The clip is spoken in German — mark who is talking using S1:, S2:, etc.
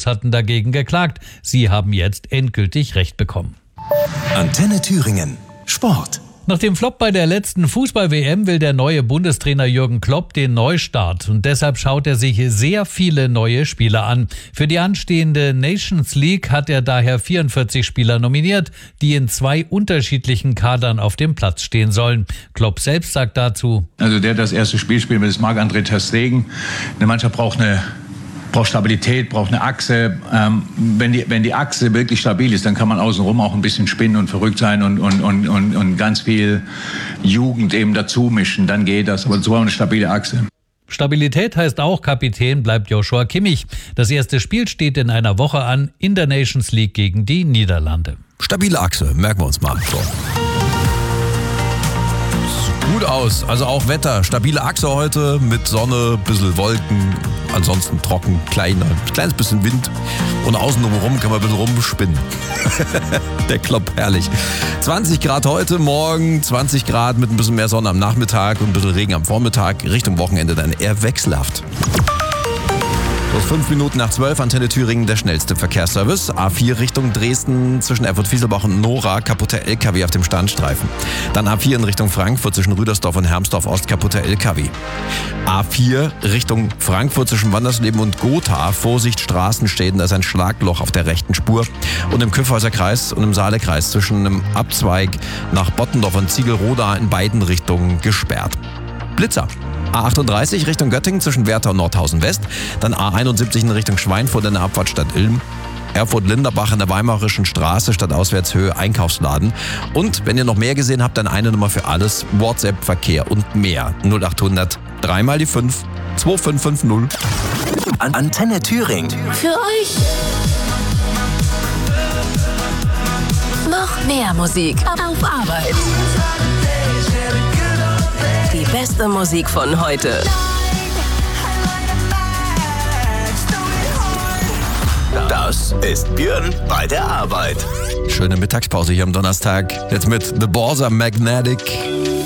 S1: hatten dagegen geklagt. Sie haben jetzt endgültig Recht bekommen.
S2: Antenne Thüringen. Sport.
S1: Nach dem Flop bei der letzten Fußball-WM will der neue Bundestrainer Jürgen Klopp den Neustart. Und deshalb schaut er sich sehr viele neue Spieler an. Für die anstehende Nations League hat er daher 44 Spieler nominiert, die in 2 unterschiedlichen Kadern auf dem Platz stehen sollen. Klopp selbst sagt dazu:
S3: Also der das erste Spiel spielt, das ist Marc-André ter Stegen. Eine Mannschaft braucht Stabilität, braucht eine Achse. Wenn die Achse wirklich stabil ist, dann kann man außenrum auch ein bisschen spinnen und verrückt sein und ganz viel Jugend eben dazu mischen. Dann geht das. Aber so eine stabile Achse.
S1: Stabilität heißt auch, Kapitän bleibt Joshua Kimmich. Das erste Spiel steht in einer Woche an in der Nations League gegen die Niederlande.
S4: Stabile Achse, merken wir uns mal. So. Gut aus, also auch Wetter. Stabile Achse heute mit Sonne, bisschen Wolken, ansonsten trocken, kleines bisschen Wind und außen drumherum kann man ein bisschen rumspinnen. Der Klopp, herrlich. 20 Grad heute, morgen 20 Grad mit ein bisschen mehr Sonne am Nachmittag und ein bisschen Regen am Vormittag. Richtung Wochenende dann eher wechselhaft. So 5 Minuten nach 12, Antenne Thüringen, der schnellste Verkehrsservice. A4 Richtung Dresden zwischen Erfurt-Fieselbach und Nora, kaputter LKW auf dem Standstreifen. Dann A4 in Richtung Frankfurt zwischen Rüdersdorf und Hermsdorf-Ost, kaputter LKW. A4 Richtung Frankfurt zwischen Wandersleben und Gotha, Vorsicht Straßenschäden, da ist ein Schlagloch auf der rechten Spur. Und im Kyffhäuser Kreis und im Saalekreis zwischen einem Abzweig nach Bottendorf und Ziegelroda in beiden Richtungen gesperrt. Blitzer. A38 Richtung Göttingen zwischen Werther und Nordhausen West, dann A71 in Richtung Schweinfurt in der Abfahrt Stadt Ilm, Erfurt-Linderbach in der Weimarischen Straße statt Auswärtshöhe Einkaufsladen. Und wenn ihr noch mehr gesehen habt, dann eine Nummer für alles, WhatsApp, Verkehr und mehr. 0800 3 mal die 5 2550.
S2: Antenne Thüringen.
S5: Für euch. Noch mehr Musik auf Arbeit. Die beste Musik von heute.
S2: Das ist Björn bei der Arbeit.
S4: Schöne Mittagspause hier am Donnerstag. Jetzt mit The Borsa Magnetic.